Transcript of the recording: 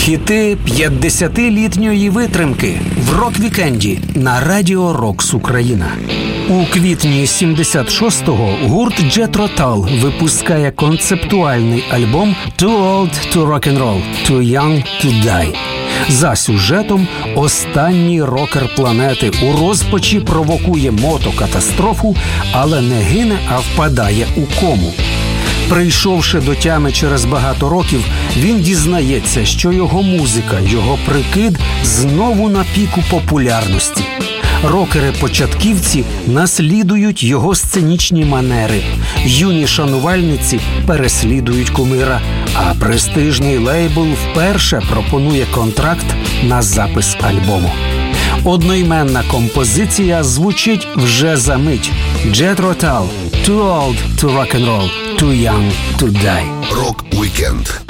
Хіти 50-літньої витримки в рок-вікенді на Радіо Рокс Україна. У квітні 76-го гурт Jethro Tull випускає концептуальний альбом «Too Old to Rock and Roll, Too Young to Die». За сюжетом останній рокер планети у розпачі провокує мотокатастрофу, але не гине, а впадає у кому. Прийшовши до тями через багато років, він дізнається, що його музика, його прикид знову на піку популярності. Рокери-початківці наслідують його сценічні манери, юні шанувальниці переслідують кумира, а престижний лейбл вперше пропонує контракт на запис альбому. Одноіменна композиція звучить вже за мить. Jethro Tull, Too Old to Rock and Roll, Too Young to Die. Рок-вікенд.